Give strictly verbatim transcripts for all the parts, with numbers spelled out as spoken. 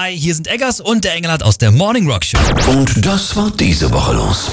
Hi, hier sind Eggers und der Engelhardt aus der Morning Rock Show. Und das war diese Woche los.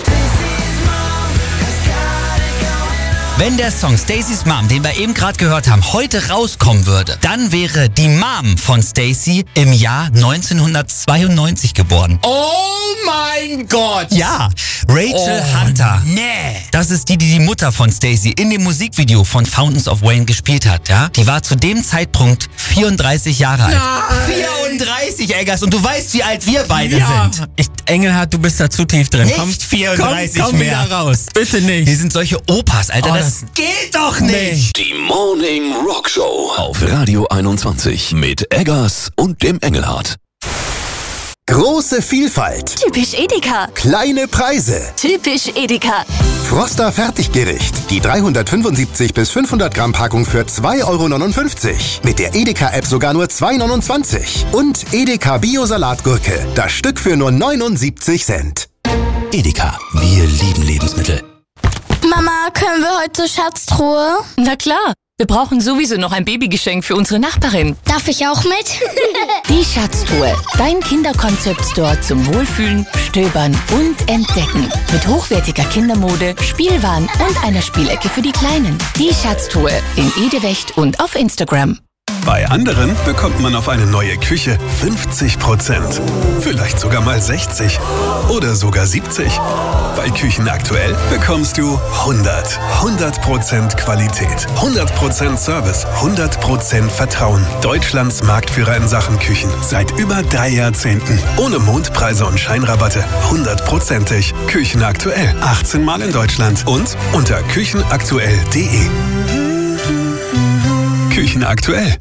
Wenn der Song Stacey's Mom, den wir eben gerade gehört haben, heute rauskommen würde, dann wäre die Mom von Stacey im Jahr neunzehnhundertzweiundneunzig geboren. Oh mein Gott! Ja, Rachel oh, Hunter. Nee. Das ist die, die die Mutter von Stacey in dem Musikvideo von Fountains of Wayne gespielt hat, ja? Die war zu dem Zeitpunkt vierunddreißig Jahre alt. Nein. vierunddreißig, Eggers, und du weißt, wie alt wir beide Ja. sind. Ich, Engelhardt, du bist da zu tief drin. Nicht komm, vierunddreißig komm, komm mehr. wieder raus. Bitte nicht. Wir sind solche Opas, Alter, Oh, das, das geht doch nicht. Die Morning Rock Show auf Radio einundzwanzig mit Eggers und dem Engelhardt. Große Vielfalt, Typisch Edeka. kleine Preise. Typisch Edeka. Froster Fertiggericht. Die dreihundertfünfundsiebzig bis fünfhundert Gramm Packung für zwei Euro neunundfünfzig. Mit der Edeka-App sogar nur zwei Euro neunundzwanzig. Und Edeka Bio-Salatgurke. Das Stück für nur neunundsiebzig Cent. Edeka, wir lieben Lebensmittel. Mama, können wir heute zur Schatztruhe? Na klar. Wir brauchen sowieso noch ein Babygeschenk für unsere Nachbarin. Darf ich auch mit? Die Schatztruhe. Dein Kinderkonzept-Store zum Wohlfühlen, Stöbern und Entdecken. Mit hochwertiger Kindermode, Spielwaren und einer Spielecke für die Kleinen. Die Schatztruhe in Edewecht und auf Instagram. Bei anderen bekommt man auf eine neue Küche fünfzig Prozent. Vielleicht sogar mal sechzig oder sogar siebzig. Bei Küchen aktuell bekommst du hundert. hundert Prozent Qualität, hundert Prozent Service, hundert Prozent Vertrauen. Deutschlands Marktführer in Sachen Küchen. Seit über drei Jahrzehnten. Ohne Mondpreise und Scheinrabatte. hundertprozentig. Küchen aktuell. achtzehn Mal in Deutschland. Und unter küchenaktuell punkt de. Küchen aktuell.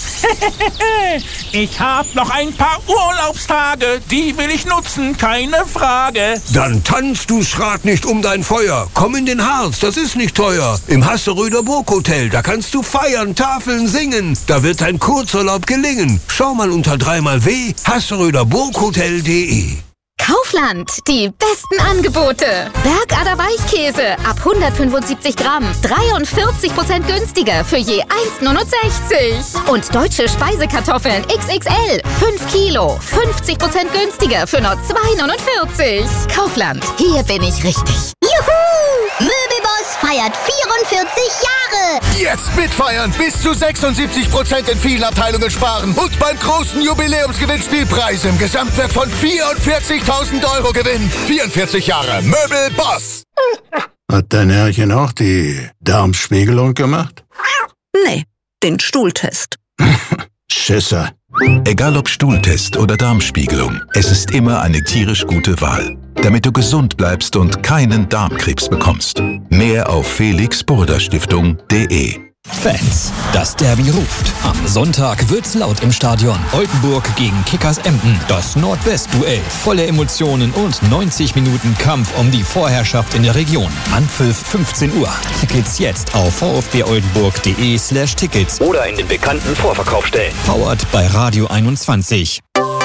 Ich hab noch ein paar Urlaubstage, die will ich nutzen, keine Frage. Dann tanzt du Schrat nicht um dein Feuer. Komm in den Harz, das ist nicht teuer. Im Hasseröder Burghotel, da kannst du feiern, Tafeln singen. Da wird dein Kurzurlaub gelingen. Schau mal unter dreimal w hasseröder burghotel punkt de. Kaufland, die besten Angebote. Bergader Weichkäse ab hundertfünfundsiebzig Gramm, dreiundvierzig Prozent günstiger für je eins Komma neunundsechzig. Und deutsche Speisekartoffeln X X L, fünf Kilo, fünfzig Prozent günstiger für nur zwei Komma neunundvierzig. Kaufland, hier bin ich richtig. Juhu! Möbelboss feiert vierundvierzig Jahre. Jetzt mitfeiern, bis zu sechsundsiebzig Prozent in vielen Abteilungen sparen. Und beim großen Jubiläumsgewinnspiel Preise im Gesamtwert von vierundvierzigtausend Euro gewinnen. vierundvierzig Jahre Möbelboss. Hat dein Herrchen auch die Darmspiegelung gemacht? Nee, den Stuhltest. Schisser. Egal ob Stuhltest oder Darmspiegelung, es ist immer eine tierisch gute Wahl, damit du gesund bleibst und keinen Darmkrebs bekommst. Mehr auf felix burda stiftung punkt de. Fans, das Derby ruft. Am Sonntag wird's laut im Stadion. Oldenburg gegen Kickers Emden. Das Nordwest-Duell. Volle Emotionen und neunzig Minuten Kampf um die Vorherrschaft in der Region. Anpfiff fünfzehn Uhr. Tickets jetzt auf vfboldenburg.de slash Tickets. Oder in den bekannten Vorverkaufsstellen. Powered bei Radio einundzwanzig.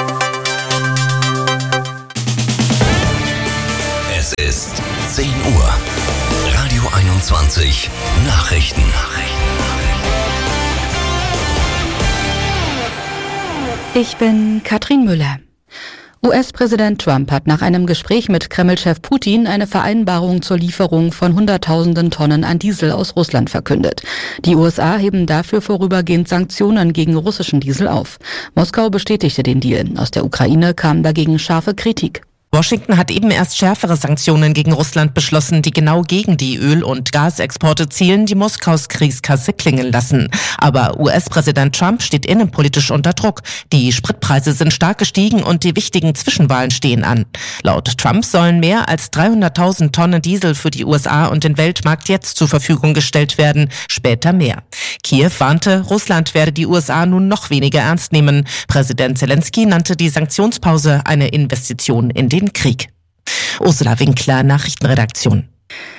Es ist zehn Uhr. Radio einundzwanzig. Nachrichten. Ich bin Katrin Müller. U S-Präsident Trump hat nach einem Gespräch mit Kreml-Chef Putin eine Vereinbarung zur Lieferung von Hunderttausenden Tonnen an Diesel aus Russland verkündet. Die U S A heben dafür vorübergehend Sanktionen gegen russischen Diesel auf. Moskau bestätigte den Deal. Aus der Ukraine kam dagegen scharfe Kritik. Washington hat eben erst schärfere Sanktionen gegen Russland beschlossen, die genau gegen die Öl- und Gasexporte zielen, die Moskaus Kriegskasse klingeln lassen. Aber U S-Präsident Trump steht innenpolitisch unter Druck. Die Spritpreise sind stark gestiegen und die wichtigen Zwischenwahlen stehen an. Laut Trump sollen mehr als dreihunderttausend Tonnen Diesel für die U S A und den Weltmarkt jetzt zur Verfügung gestellt werden, später mehr. Kiew warnte, Russland werde die U S A nun noch weniger ernst nehmen. Präsident Zelensky nannte die Sanktionspause eine Investition in den Krieg. Ursula Winkler, Nachrichtenredaktion.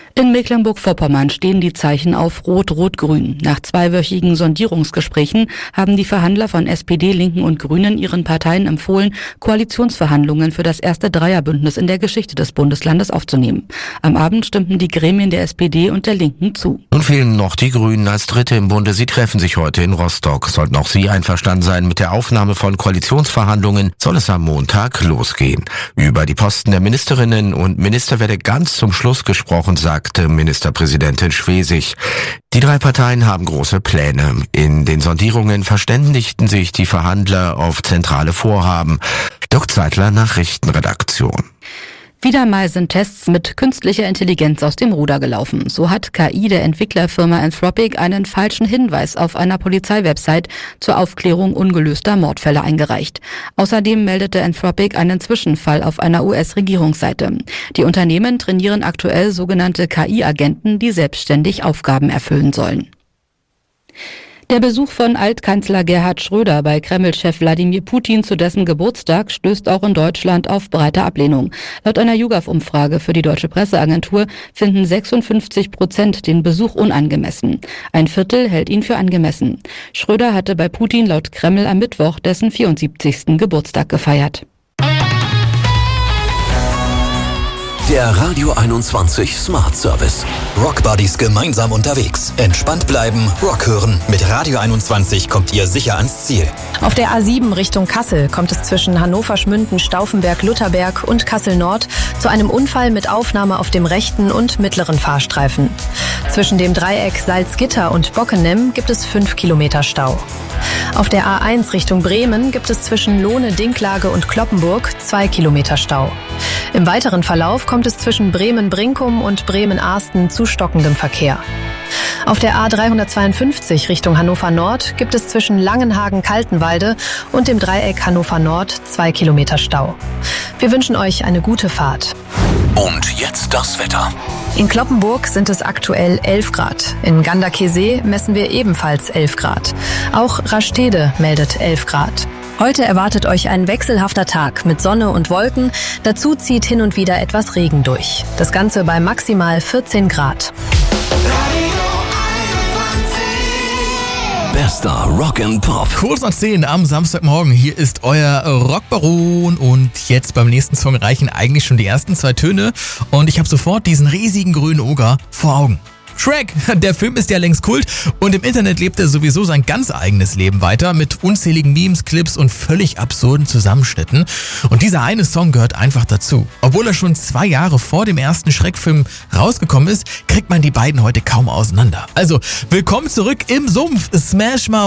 In Mecklenburg-Vorpommern stehen die Zeichen auf Rot-Rot-Grün. Nach zweiwöchigen Sondierungsgesprächen haben die Verhandler von S P D, Linken und Grünen ihren Parteien empfohlen, Koalitionsverhandlungen für das erste Dreierbündnis in der Geschichte des Bundeslandes aufzunehmen. Am Abend stimmten die Gremien der S P D und der Linken zu. Nun fehlen noch die Grünen als Dritte im Bunde. Sie treffen sich heute in Rostock. Sollten auch sie einverstanden sein mit der Aufnahme von Koalitionsverhandlungen, soll es am Montag losgehen. Über die Posten der Ministerinnen und Minister werde ganz zum Schluss gesprochen, sagt Ministerpräsidentin Schwesig. Die drei Parteien haben große Pläne. In den Sondierungen verständigten sich die Verhandler auf zentrale Vorhaben. Dirk Zeitler, Nachrichtenredaktion. Wieder mal sind Tests mit künstlicher Intelligenz aus dem Ruder gelaufen. So hat K I der Entwicklerfirma Anthropic einen falschen Hinweis auf einer Polizeiwebsite zur Aufklärung ungelöster Mordfälle eingereicht. Außerdem meldete Anthropic einen Zwischenfall auf einer U S-Regierungsseite. Die Unternehmen trainieren aktuell sogenannte K I-Agenten, die selbstständig Aufgaben erfüllen sollen. Der Besuch von Altkanzler Gerhard Schröder bei Kreml-Chef Wladimir Putin zu dessen Geburtstag stößt auch in Deutschland auf breite Ablehnung. Laut einer YouGov-Umfrage für die Deutsche Presseagentur finden sechsundfünfzig Prozent den Besuch unangemessen. Ein Viertel hält ihn für angemessen. Schröder hatte bei Putin laut Kreml am Mittwoch dessen vierundsiebzigsten Geburtstag gefeiert. Der Radio einundzwanzig Smart Service. Rock Buddies gemeinsam unterwegs. Entspannt bleiben, Rock hören. Mit Radio einundzwanzig kommt ihr sicher ans Ziel. Auf der A sieben Richtung Kassel kommt es zwischen Hannover-Schmünden, Stauffenberg, Lutherberg und Kassel-Nord zu einem Unfall mit Aufnahme auf dem rechten und mittleren Fahrstreifen. Zwischen dem Dreieck Salzgitter und Bockenem gibt es fünf Kilometer Stau. Auf der A eins Richtung Bremen gibt es zwischen Lohne, Dinklage und Cloppenburg zwei Kilometer Stau. Im weiteren Verlauf kommt es zwischen Bremen-Brinkum und Bremen-Arsten zu stockendem Verkehr. Auf der A dreihundertzweiundfünfzig Richtung Hannover Nord gibt es zwischen Langenhagen-Kaltenwalde und dem Dreieck Hannover Nord zwei Kilometer Stau. Wir wünschen euch eine gute Fahrt. Und jetzt das Wetter. In Cloppenburg sind es aktuell elf Grad. In Ganderkesee messen wir ebenfalls elf Grad. Auch Rastede meldet elf Grad. Heute erwartet euch ein wechselhafter Tag mit Sonne und Wolken. Dazu zieht hin und wieder etwas Regen durch. Das Ganze bei maximal vierzehn Grad. Bester Rock and Pop. Kurz nach zehn am Samstagmorgen. Hier ist euer Rockbaron. Und jetzt beim nächsten Song reichen eigentlich schon die ersten zwei Töne. Und ich habe sofort diesen riesigen grünen Oger vor Augen. Shrek, der Film ist ja längst Kult und im Internet lebt er sowieso sein ganz eigenes Leben weiter mit unzähligen Memes, Clips und völlig absurden Zusammenschnitten. Und dieser eine Song gehört einfach dazu. Obwohl er schon zwei Jahre vor dem ersten Schreckfilm rausgekommen ist, kriegt man die beiden heute kaum auseinander. Also, willkommen zurück im Sumpf. Smash Mouth.